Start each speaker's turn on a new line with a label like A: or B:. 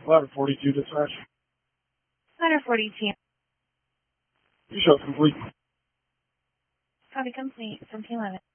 A: Ladder 42 dispatch.
B: Ladder 42.
A: You show complete.
B: Copy complete from P11.